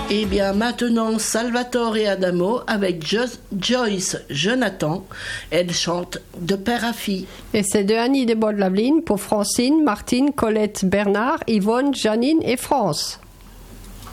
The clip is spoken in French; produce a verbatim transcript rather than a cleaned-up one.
Et bien maintenant, Salvatore et Adamo avec jo- Joyce Jonathan. Elle chante de père à fille. Et c'est de Annie de Bois-de-Laveline pour Francine, Martine, Colette, Bernard, Yvonne, Janine et France.